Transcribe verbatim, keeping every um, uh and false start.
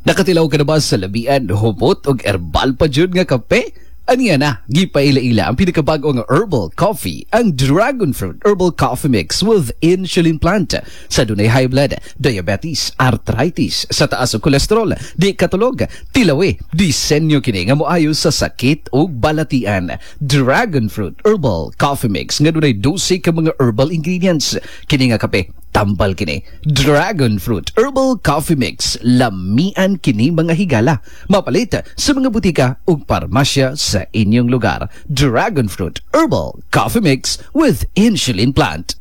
Nakatilaw ka na ba sa labian, hubot o herbal pa dyan nga kape? Aniya na, gipaila-ila ang pinakabago nga herbal coffee, ang Dragon Fruit Herbal Coffee Mix with insulin plant. Sa dunay high blood, diabetes, arthritis, sa taas o kolesterol, di katulog, tilawi, disenyo kini nga moayo sa sakit o balatian. Dragon Fruit Herbal Coffee Mix nga dunay dose ka mga herbal ingredients. Kini nga kape, tambal kini. Dragon Fruit Herbal Coffee Mix, lamian kini mga higala. Mapalit sa mga butika ug parmasya sa inyong lugar. Dragon Fruit Herbal Coffee Mix with insulin plant.